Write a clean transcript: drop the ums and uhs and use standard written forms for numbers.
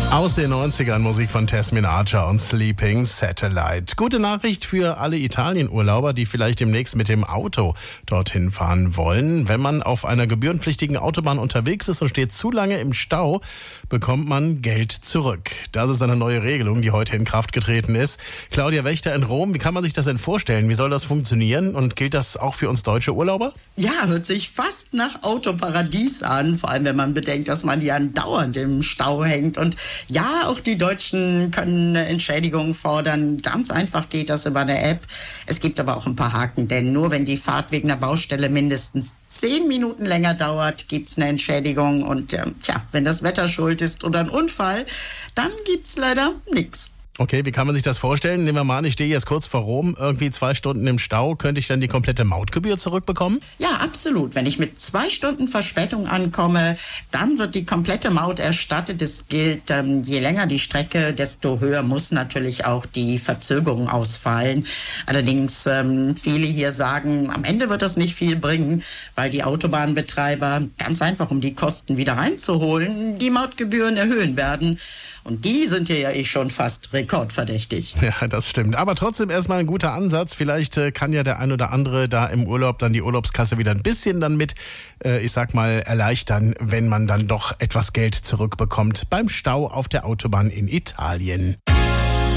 Aus den 90ern Musik von Tasmin Archer und Sleeping Satellite. Gute Nachricht für alle Italienurlauber, die vielleicht demnächst mit dem Auto dorthin fahren wollen. Wenn man auf einer gebührenpflichtigen Autobahn unterwegs ist und steht zu lange im Stau, bekommt man Geld zurück. Das ist eine neue Regelung, die heute in Kraft getreten ist. Claudia Wächter in Rom, wie kann man sich das denn vorstellen? Wie soll das funktionieren? Und gilt das auch für uns deutsche Urlauber? Ja, hört sich fast nach Autoparadies an, vor allem wenn man bedenkt, dass man ja dauernd im Stau hängt. Und ja, auch die Deutschen können eine Entschädigung fordern. Ganz einfach geht das über eine App. Es gibt aber auch ein paar Haken, denn nur wenn die Fahrt wegen einer Baustelle mindestens 10 Minuten länger dauert, gibt's eine Entschädigung. Und wenn das Wetter schuld ist oder ein Unfall, dann gibt's leider nichts. Okay, wie kann man sich das vorstellen? Nehmen wir mal an, ich stehe jetzt kurz vor Rom, irgendwie 2 Stunden im Stau. Könnte ich dann die komplette Mautgebühr zurückbekommen? Ja, absolut. Wenn ich mit 2 Stunden Verspätung ankomme, dann wird die komplette Maut erstattet. Es gilt, je länger die Strecke, desto höher muss natürlich auch die Verzögerung ausfallen. Allerdings, viele hier sagen, am Ende wird das nicht viel bringen, weil die Autobahnbetreiber ganz einfach, um die Kosten wieder reinzuholen, die Mautgebühren erhöhen werden. Und die sind hier ja schon fast rekordverdächtig. Ja, das stimmt. Aber trotzdem erstmal ein guter Ansatz. Vielleicht kann ja der ein oder andere da im Urlaub dann die Urlaubskasse wieder ein bisschen dann mit, erleichtern, wenn man dann doch etwas Geld zurückbekommt beim Stau auf der Autobahn in Italien.